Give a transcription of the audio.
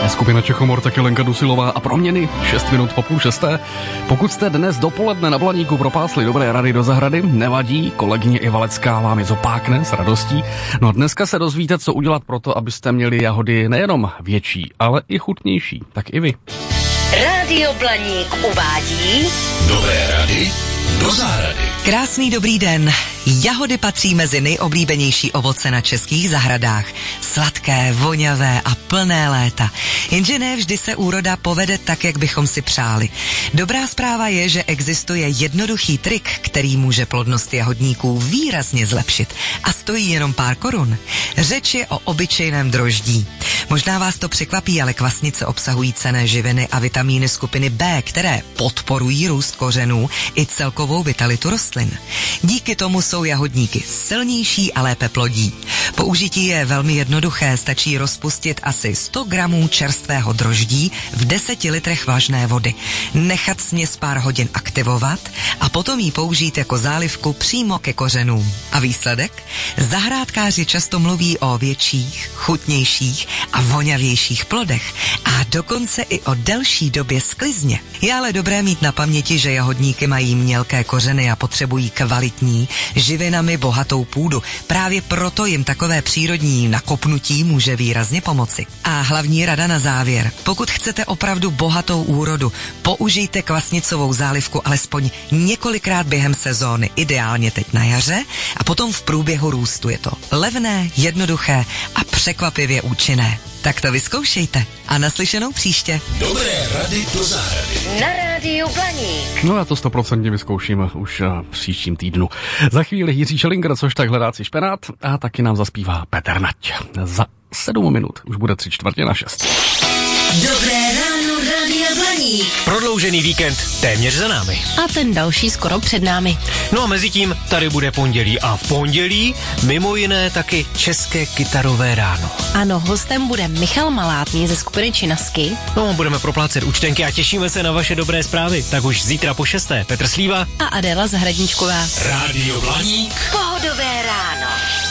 Skupina Čechomor, taky Lenka Dusilová a Proměny, 6 minut po 5:30. Pokud jste dnes dopoledne na Blaníku propásli dobré rady do zahrady, nevadí, kolegyně Ivalecká vám je zopákne s radostí. No a dneska se dozvíte, co udělat pro to, abyste měli jahody nejenom větší, ale i chutnější. Tak i vy. Rádio Blaník uvádí dobré rady do zahrady. Krásný dobrý den. Jahody patří mezi nejoblíbenější ovoce na českých zahradách. Sladké, voňavé a plné léta. Jenže ne vždy se úroda povede tak, jak bychom si přáli. Dobrá zpráva je, že existuje jednoduchý trik, který může plodnost jahodníků výrazně zlepšit. A stojí jenom pár korun. Řeč je o obyčejném droždí. Možná vás to překvapí, ale kvasnice obsahují cenné živiny a vitamíny skupiny B, které podporují růst kořenů i celkovou vitalitu rostlin. Díky tomu jsou jahodníky silnější a lépe plodí. Použití je velmi jednoduché, stačí rozpustit asi 100 gramů čerstvého droždí v 10 litrech vlažné vody, nechat směs pár hodin aktivovat a potom ji použít jako zálivku přímo ke kořenům. A výsledek? Zahrádkáři často mluví o větších, chutnějších a voňavějších plodech a dokonce i o delší době sklizně. Je ale dobré mít na paměti, že jahodníky mají mělké kořeny a potřebují kvalitní, živinami bohatou půdu. Právě proto jim takové přírodní nakopnutí může výrazně pomoci. A hlavní rada na závěr. Pokud chcete opravdu bohatou úrodu, použijte kvasnicovou zálivku alespoň několikrát během sezóny, ideálně teď na jaře a potom v průběhu růstu. Je to levné, jednoduché a překvapivě účinné. Tak to vyzkoušejte a naslyšenou příště. Dobré rady do zahrady. na Rádiu Blaník. No já to 100% vyzkouším už příštím týdnu. Za chvíli Jiří Šelinger, což tak hledáci špenát, a taky nám zaspívá Petr Nať. Za 7 minut už bude 5:45. Dobré ráno, Rádia Blaník. Prodloužený víkend téměř za námi. A ten další skoro před námi. No a mezi tím tady bude pondělí a v pondělí mimo jiné taky české kytarové ráno. Ano, hostem bude Michal Malátný ze skupiny Činasky. No, budeme proplácet účtenky a těšíme se na vaše dobré zprávy. Tak už zítra po 6. Petr Slíva A Adéla Zahradníčková. Rádio Blaník. Pohodové ráno.